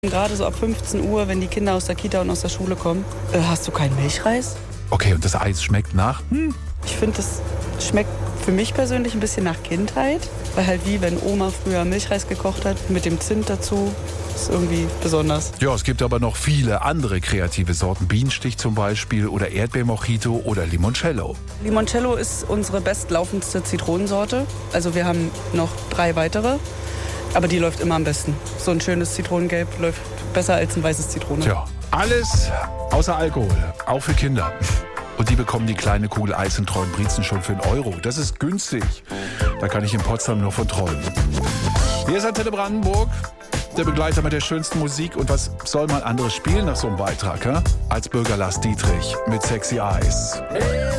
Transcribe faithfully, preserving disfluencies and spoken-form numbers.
gerade so ab fünfzehn Uhr, wenn die Kinder aus der Kita und aus der Schule kommen, äh, hast du keinen Milchreis? Okay, und das Eis schmeckt nach? Hm. Ich finde, das schmeckt für mich persönlich ein bisschen nach Kindheit. Weil halt wie, wenn Oma früher Milchreis gekocht hat, mit dem Zimt dazu, ist irgendwie besonders. Ja, es gibt aber noch viele andere kreative Sorten. Bienenstich zum Beispiel oder Erdbeermojito oder Limoncello. Limoncello ist unsere bestlaufendste Zitronensorte. Also wir haben noch drei weitere, aber die läuft immer am besten. So ein schönes Zitronengelb läuft besser als ein weißes Zitrone. Tja, alles außer Alkohol, auch für Kinder. Und die bekommen die kleine Kugel Eis in Treuenbrietzen schon für einen Euro. Das ist günstig. Da kann ich in Potsdam nur von träumen. Hier ist Antenne Brandenburg, der Begleiter mit der schönsten Musik. Und was soll man anderes spielen nach so einem Beitrag, he? Als Bürger Lars Dietrich mit Sexy Eyes.